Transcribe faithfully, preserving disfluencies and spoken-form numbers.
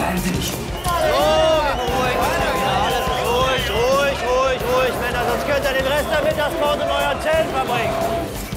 Bleiben Sie nicht. So, ruhig. Alles ist ruhig, ruhig, ruhig, ruhig, Männer. Sonst könnt ihr den Rest der Mittagspause in euren Zellen verbringen.